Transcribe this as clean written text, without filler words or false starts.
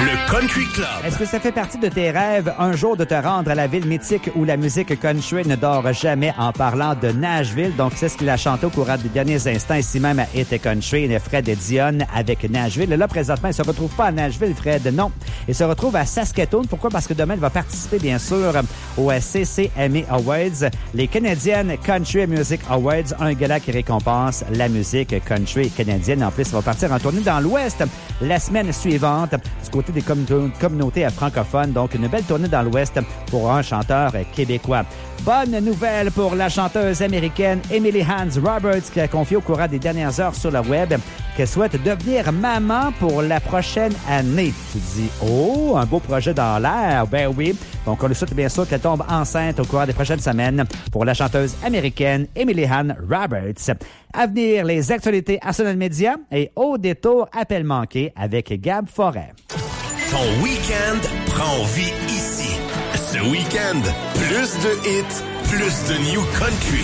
Le Country Club. Est-ce que ça fait partie de tes rêves un jour de te rendre à la ville mythique où la musique country ne dort jamais en parlant de Nashville? Donc, c'est ce qu'il a chanté au courant des derniers instants ici même à Hit Country, Fred Dion avec Nashville. Et là, présentement, il se retrouve pas à Nashville, Fred, non. Il se retrouve à Saskatoon. Pourquoi? Parce que demain, il va participer, bien sûr, au CCMA Awards, les Canadian Country Music Awards, un gala qui récompense la musique country canadienne. En plus, il va partir en tournée dans l'Ouest la semaine suivante du côté des communautés francophones. Donc, une belle tournée dans l'Ouest pour un chanteur québécois. Bonne nouvelle pour la chanteuse américaine Emily Hans Roberts qui a confié au courant des dernières heures sur le web qu'elle souhaite devenir maman pour la prochaine année. Tu te dis, oh, un beau projet dans l'air. Ben oui. Donc, on lui souhaite bien sûr qu'elle tombe enceinte au courant des prochaines semaines pour la chanteuse américaine Emily Hans Roberts. À venir, les actualités à Sonal Média et au détour, appel manqué avec Gab Forêt. Ton week-end prend vie ici. Ce week-end, plus de hits, plus de new country.